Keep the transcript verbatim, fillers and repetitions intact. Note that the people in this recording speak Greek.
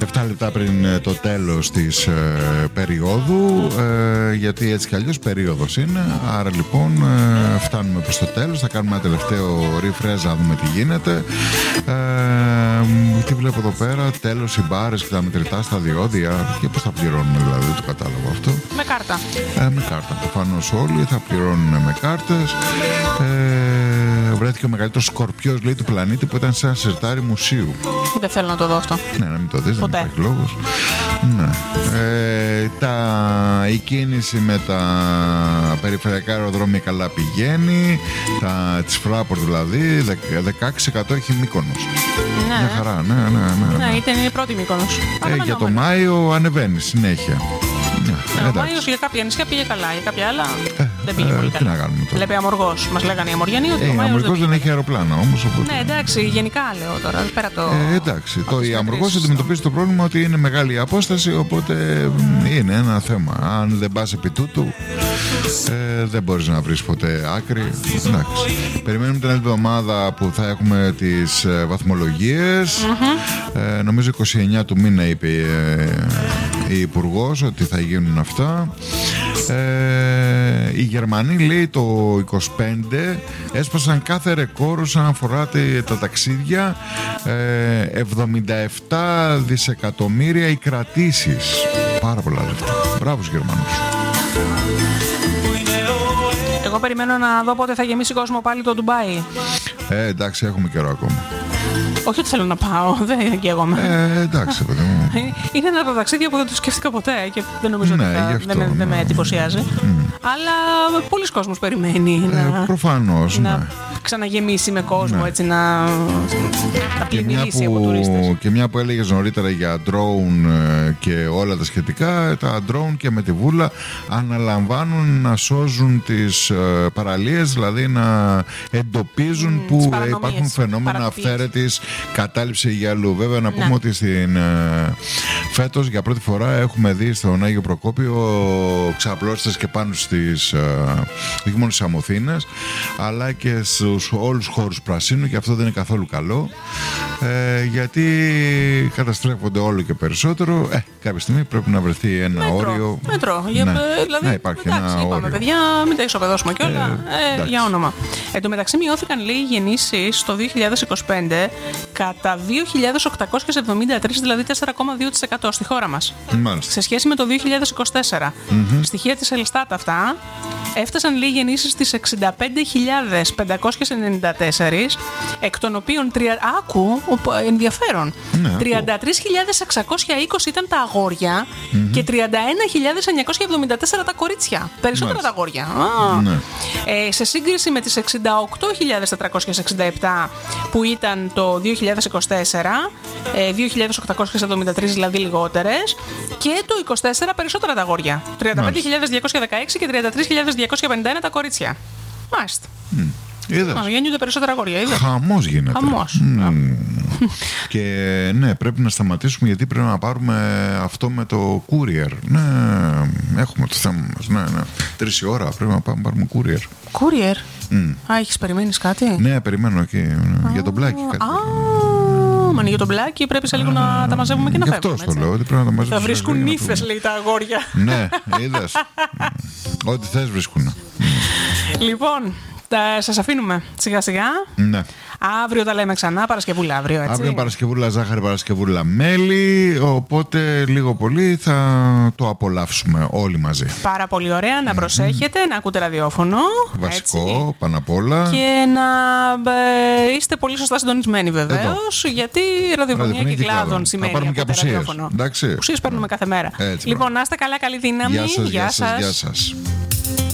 επτά λεπτά πριν το τέλος της ε, περίοδου, ε, γιατί έτσι κι αλλιώς περίοδος είναι. Άρα λοιπόν ε, φτάνουμε προς το τέλος. Θα κάνουμε ένα τελευταίο refresh να δούμε τι γίνεται. ε, Τι βλέπω εδώ πέρα? Τέλος οι μπάρες και τα μετρητά στα διόδια. Και πώς θα πληρώνουν δηλαδή, το κατάλαβα αυτό. Με κάρτα. ε, Με κάρτα, προφανώς όλοι θα πληρώνουν με κάρτες. ε, Βρέθηκε ο μεγαλύτερος σκορπιός, λέει, του πλανήτη, που ήταν σε ένα σιρτάρι μουσείου. Δεν θέλω να το δω αυτό. Ναι, να μην το δεις, ποτέ. δεν υπάρχει λόγος. Ναι. Ε, τα, η κίνηση με τα περιφερειακά αεροδρόμια καλά πηγαίνει. Τα, της Fraport δηλαδή, δεκαέξι τοις εκατό έχει Μύκονος. Ναι. Μια χαρά, ναι, ναι, ναι. Ναι, ήταν η πρώτη Μύκονος. Ε, για το Μάιο ανεβαίνει συνέχεια. Ναι, ο Μάιος για κάποια νησιά πήγε καλά, για κάποια άλλα ε, δεν πήγε ε, πολύ ε, καλά. Τι να κάνουμε τώρα. Βλέπει Αμοργός. Μας λέγανε οι Αμοριανοί ότι ε, ο Μάιος Αμοργός δεν, δεν έχει αεροπλάνα όμως. Οπότε... Ναι, εντάξει, γενικά λέω τώρα. Πέρα το... ε, εντάξει, το, η Αμοργός αντιμετωπίζει το πρόβλημα ότι είναι μεγάλη απόσταση, οπότε είναι ένα θέμα. Αν δεν πας επί τούτου, ε, δεν μπορείς να βρεις ποτέ άκρη. Εντάξει. Περιμένουμε την άλλη εβδομάδα που θα έχουμε τις ε, βαθμολογίες. Mm-hmm. Ε, νομίζω είκοσι εννέα του μήνα είπε ε, η Υπουργός ότι θα γίνουν αυτά. Ε, οι Γερμανοί, λέει, το είκοσι πέντε έσπασαν κάθε ρεκόρ όσον αφορά τα ταξίδια. ε, εβδομήντα επτά δισεκατομμύρια οι κρατήσεις. Πάρα πολλά λεφτά. Μπράβο στους Γερμανούς. Εγώ περιμένω να δω πότε θα γεμίσει κόσμο πάλι το Ντουμπάι. Ε, εντάξει, έχουμε καιρό ακόμα. Όχι ότι θέλω να πάω, δεν γεγόμαι. Ε, εντάξει, παιδί μου. Είναι ένα από τα ταξίδια που δεν το σκέφτηκα ποτέ και δεν νομίζω ναι, ότι θα, αυτό, δεν, με, ναι. δεν με εντυπωσιάζει. Mm. Αλλά πολλοί κόσμος περιμένει ε, να, προφανώς, να ναι. ξαναγεμίσει με κόσμο, ναι. Έτσι να, να πλημμυρίσει από που, τουρίστες. Και μια που έλεγες νωρίτερα για drone και όλα τα σχετικά, τα drone και με τη βούλα αναλαμβάνουν να σώζουν τις παραλίες, δηλαδή να εντοπίζουν mm, που υπάρχουν φαινόμενα αυθαίρετης κατάληψη γυαλού. Βέβαια να πούμε ναι. ότι στην, ε, φέτος για πρώτη φορά έχουμε δει στον Άγιο Προκόπιο ξαπλώστες και πάνω στις ε, όχι μόνο στις Αμοθήνες αλλά και στους όλους τους χώρους πρασίνου, και αυτό δεν είναι καθόλου καλό, ε, γιατί καταστρέφονται όλο και περισσότερο. Ε, κάποια στιγμή πρέπει να βρεθεί ένα μέτρο, όριο. Μέτρο. Ναι. Για, δηλαδή, ναι, υπάρχει εντάξει, ένα είπαμε, όριο. παιδιά, μην τα ισοπεδώσουμε κιόλα. Ε, ε, για όνομα. Εν τω μεταξύ μειώθηκαν, λέει, οι γεννήσεις το δύο χιλιάδες είκοσι πέντε κατά δύο χιλιάδες οκτακόσιες εβδομήντα τρεις, δηλαδή τέσσερα κόμμα δύο τοις εκατό στη χώρα μας. Μάλιστα. Σε σχέση με το δύο χιλιάδες είκοσι τέσσερα. Mm-hmm. Στοιχεία της Ελστάτ αυτά έφτασαν, λέει, γεννήσεις στις εξήντα πέντε χιλιάδες πεντακόσιες ενενήντα τέσσερα, εκ των οποίων τρια... άκου, ενδιαφέρον, ναι, τριάντα τρεις χιλιάδες εξακόσια είκοσι ήταν τα αγόρια mm-hmm. και τριάντα ένα χιλιάδες εννιακόσια εβδομήντα τέσσερα τα κορίτσια. Περισσότερα Μάλιστα. Τα αγόρια. Α. Ναι. Ε, σε σύγκριση με τις εξήντα οκτώ χιλιάδες τετρακόσια εξήντα επτά που ήταν το δύο χιλιάδες είκοσι τέσσερα, ε, δύο χιλιάδες οκτακόσιες εβδομήντα τρεις δηλαδή λιγότερες, και το είκοσι τέσσερα περισσότερα τα αγόρια. τριάντα πέντε χιλιάδες διακόσια δεκαέξι και τριάντα τρεις χιλιάδες διακόσια πενήντα ένα τα κορίτσια. Μάλιστα. Mm. Είδες. Γεννιούνται περισσότερα αγόρια, είδες. Χαμός γίνεται. Χαμός. Mm. Και ναι, πρέπει να σταματήσουμε, γιατί πρέπει να πάρουμε αυτό με το courier. Ναι, έχουμε το θέμα μας. Ναι, ναι. Τρεις η ώρα πρέπει να πάμε, πάρουμε courier. Courier. Mm. Α, έχεις περιμένεις κάτι? Ναι, περιμένω εκεί. Ναι. Για τον Μπλάκι κάτι. Α, μα για τον Μπλάκι πρέπει σε λίγο να τα μαζεύουμε και να φεύγουμε. Αυτό το λέω, ότι πρέπει να τα μαζεύουμε. Θα βρίσκουν νύφες, λέει, τα αγόρια. Ναι, είδες. Ό,τι θες βρίσκουν. Λοιπόν, σας αφήνουμε σιγά σιγά. Ναι. Αύριο τα λέμε ξανά, Παρασκευούλα αύριο, έτσι. Αύριο Παρασκευούλα ζάχαρη, Παρασκευούλα μέλι, οπότε λίγο πολύ θα το απολαύσουμε όλοι μαζί. Πάρα πολύ ωραία, να προσέχετε, mm-hmm. να ακούτε ραδιόφωνο. Βασικό, έτσι. Πάνω απ' όλα. Και να ε, είστε πολύ σωστά συντονισμένοι βεβαίως, γιατί ραδιοφωνία κυκλάδων σημαίνει ακούτε ραδιόφωνο. Ουσίες παίρνουμε κάθε μέρα. Έτσι, λοιπόν, να είστε καλά, καλή δύναμη. Γεια σας, Γεια γεια σας, σας. γεια σας.